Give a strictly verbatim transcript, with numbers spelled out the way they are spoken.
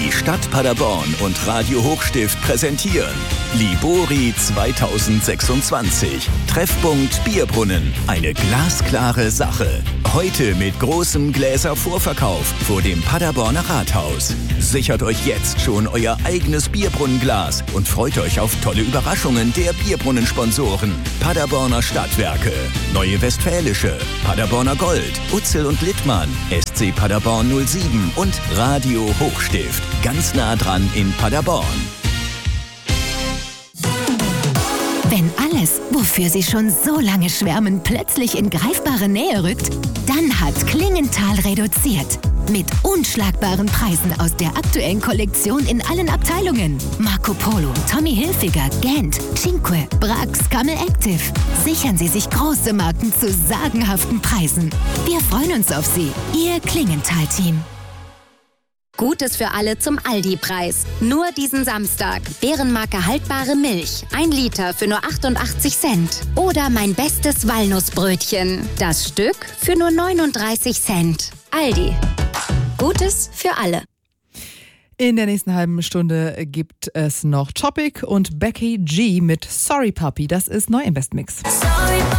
Die Stadt Paderborn und Radio Hochstift präsentieren Libori zweitausendsechsundzwanzig. Treffpunkt Bierbrunnen. Eine glasklare Sache. Heute mit großem Gläservorverkauf vor dem Paderborner Rathaus. Sichert euch jetzt schon euer eigenes Bierbrunnenglas und freut euch auf tolle Überraschungen der Bierbrunnensponsoren. Paderborner Stadtwerke, Neue Westfälische, Paderborner Gold, Utzel und Littmann, S C Paderborn null sieben und Radio Hochstift. Ganz nah dran in Paderborn. Wenn alles, wofür Sie schon so lange schwärmen, plötzlich in greifbare Nähe rückt, dann hat Klingenthal reduziert. Mit unschlagbaren Preisen aus der aktuellen Kollektion in allen Abteilungen. Marco Polo, Tommy Hilfiger, Gent, Cinque, Brax, Camel Active. Sichern Sie sich große Marken zu sagenhaften Preisen. Wir freuen uns auf Sie, Ihr Klingenthal-Team. Gutes für alle zum Aldi-Preis. Nur diesen Samstag. Bärenmarke haltbare Milch. Ein Liter für nur achtundachtzig Cent. Oder mein bestes Walnussbrötchen. Das Stück für nur neununddreißig Cent. Aldi. Gutes für alle. In der nächsten halben Stunde gibt es noch Topic und Becky G mit Sorry Puppy. Das ist neu im Best Mix. Sorry,